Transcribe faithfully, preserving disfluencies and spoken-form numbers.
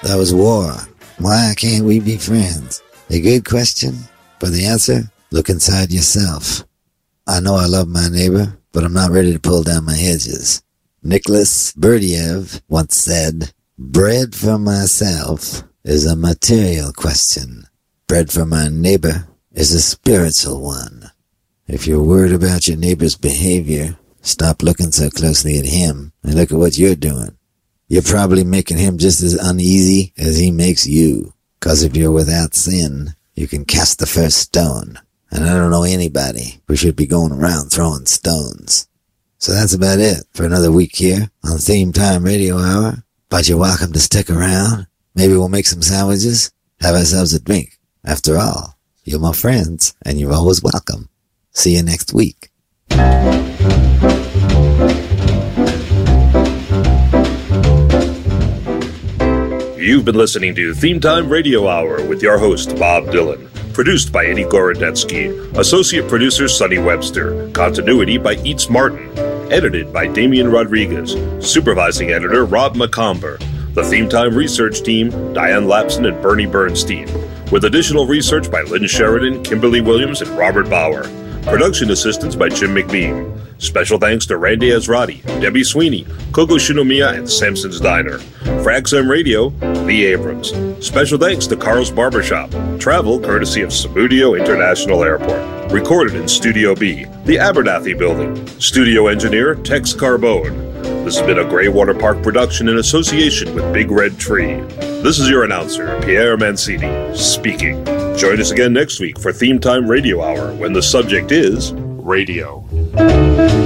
That was war. Why can't we be friends? A good question, but the answer? Look inside yourself. I know I love my neighbor, but I'm not ready to pull down my hedges. Nicholas Berdiev once said, bread for myself is a material question. Bread for my neighbor is a spiritual one. If you're worried about your neighbor's behavior, stop looking so closely at him and look at what you're doing. You're probably making him just as uneasy as he makes you. Cause if you're without sin, you can cast the first stone. And I don't know anybody who should be going around throwing stones. So that's about it for another week here on Theme Time Radio Hour. But you're welcome to stick around. Maybe we'll make some sandwiches, have ourselves a drink. After all, you're my friends, and you're always welcome. See you next week. You've been listening to Theme Time Radio Hour with your host, Bob Dylan. Produced by Eddie Gorodetsky. Associate producer, Sonny Webster. Continuity by Eats Martin. Edited by Damian Rodriguez. Supervising editor, Rob McComber. The Theme Time research team, Diane Lapson and Bernie Bernstein. With additional research by Lynn Sheridan, Kimberly Williams, and Robert Bauer. Production assistance by Jim McBean. Special thanks to Randy Azrati, Debbie Sweeney, Coco Shinomiya, and Samson's Diner. For X M Radio, Lee Abrams. Special thanks to Carl's Barbershop. Travel courtesy of Samudio International Airport. Recorded in Studio B, the Abernathy Building. Studio engineer, Tex Carbone. This has been a Greywater Park production in association with Big Red Tree. This is your announcer, Pierre Mancini, speaking. Join us again next week for Theme Time Radio Hour when the subject is radio.